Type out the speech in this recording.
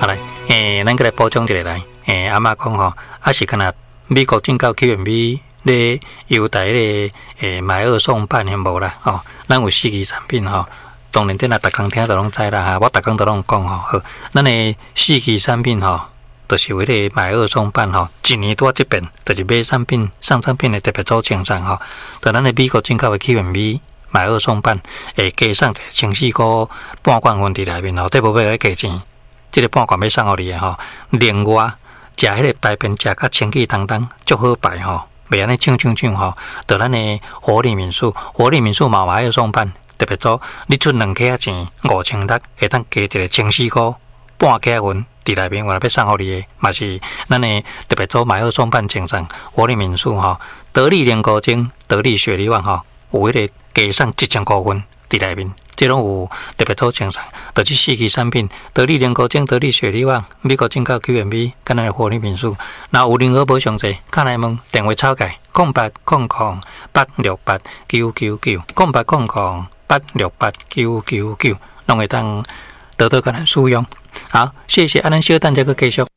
好来，咱过来补充一下来，阿嬷讲吼，是敢若美国进口 QMB 咧优待咧，买二送半还无啦，吼，咱有4期产品吼。当然，这若逐工听都拢知啦哈，我逐工都拢讲吼，好，咱的4期产品吼，就是为了买二送半吼，一年多这边就是买上产品的特别组清上吼，在咱的美国进口的 QMB 买二送半，会加上1,400块半罐粉伫内面吼，这无要来加钱，这个半罐要送互你的吼，另外食迄个排便食较清气当当，足好排吼，袂安尼呛吼，在咱的活力民宿嘛买二送半。特别做，你出2克钱5600，会当加一个1,400块半克粉伫内面，我来要送互你的，嘛是咱的特别做买二送半清上活力民宿吼，得力莲膏精、得力雪梨丸吼，有迄个加上1000块粉伫内面，这拢有特别做清上，就是4期产品，得力莲膏精、得力雪梨丸，美国进口 QMB， 跟咱的活力民宿，那有任何无详细，看来问电话草改0800-868-999，0800-868-999，拢会当得到个人使用。好，谢谢，咱小等这个继续。